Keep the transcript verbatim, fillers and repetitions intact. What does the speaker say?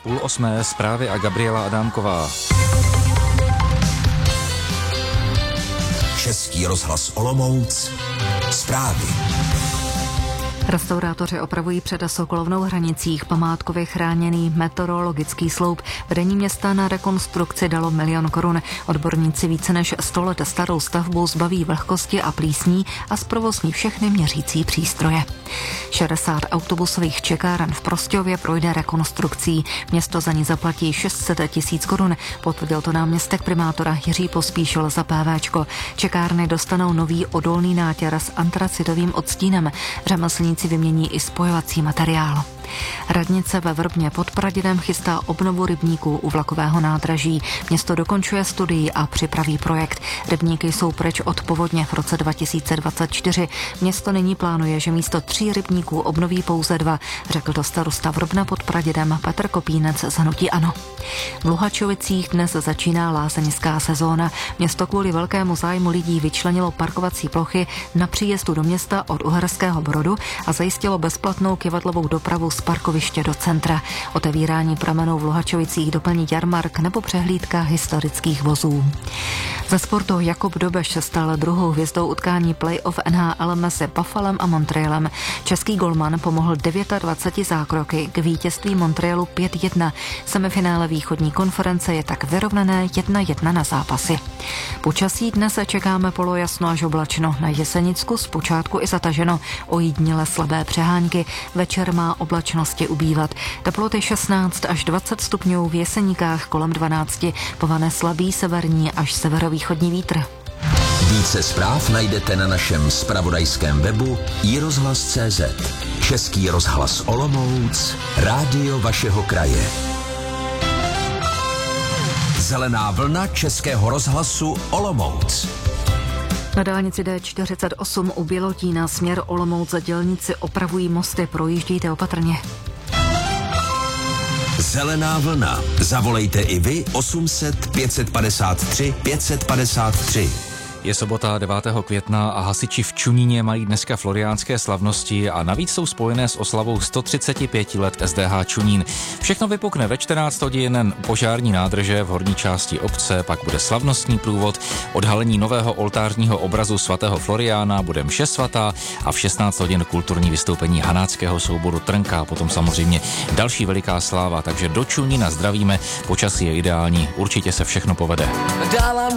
půl osmé, zprávy a Gabriela Adámková. Český rozhlas Olomouc, zprávy. Restaurátoři opravují před Sokolovnou hranicích památkově chráněný meteorologický sloup. Vedení města na rekonstrukci dalo milion korun. Odborníci více než sto let starou stavbu zbaví vlhkosti a plísní a zprovozní všechny měřící přístroje. šedesát autobusových čekáren v Prostějově projde rekonstrukcí. Město za ní zaplatí šest set tisíc korun. Potvrdil to náměstek primátora Jiří Pospíšil za PVčko. Čekárny dostanou nový odolný nátěr s antracitovým odstínem. Řemeslníci vymění i spojovací materiál. Radnice ve Vrbně pod Pradědem chystá obnovu rybníků u vlakového nádraží. Město dokončuje studii a připraví projekt. Rybníky jsou pryč od povodně v roce dva tisíce dvacet čtyři. Město nyní plánuje, že místo tří rybníků obnoví pouze dva, řekl to starosta Vrbna pod Pradědem Petr Kopínec z hnutí ANO. V Luhačovicích dnes začíná lázeňská sezóna. Město kvůli velkému zájmu lidí vyčlenilo parkovací plochy na příjezdu do města od Uherského Brodu a zajistilo bezplatnou kyvadlovou dopravu z parkoviště do centra. Otevírání pramenů v Luhačovicích doplní jarmark nebo přehlídka historických vozů. Ze sportu Jakub Dobeš se stal druhou hvězdou utkání playoff N H L mezi Buffalem a Montrealem. Český golman pomohl dvaceti devíti zákroky k vítězství Montrealu pět jedna. Semifinále východní konference je tak vyrovnané jedna jedna na zápasy. Počasí dnes čekáme polojasno až oblačno. Na Jesenicku zpočátku i zataženo. Ojediněle slabé přehánky. Večer má oblačnosti ubývat. Teploty šestnáct až dvacet stupňů, v Jeseníkách kolem dvanáct. Povane slabý severní až severovýchodní vítr. Více zpráv najdete na našem zpravodajském webu i rozhlas tečka cé zet. Český rozhlas Olomouc, rádio vašeho kraje. Zelená vlna Českého rozhlasu Olomouc. Na dálnici D čtyřicet osm u Bělotína směr Olomouc za dělníci opravují mosty, projíždějte opatrně. Zelená vlna. Zavolejte i vy osm set pět padesát tři pět padesát tři. Je sobota devátého května a hasiči v Čuníně mají dneska floriánské slavnosti a navíc jsou spojené s oslavou sto třicet pět let S D H Čunín. Všechno vypukne ve čtrnáct hodin u požární nádrže v horní části obce, pak bude slavnostní průvod, odhalení nového oltářního obrazu svatého Floriána, bude mše svatá a v šestnáct hodin kulturní vystoupení hanáckého souboru Trnka, potom samozřejmě další veliká sláva, takže do Čunína zdravíme, počasí je ideální, určitě se všechno povede. Dávám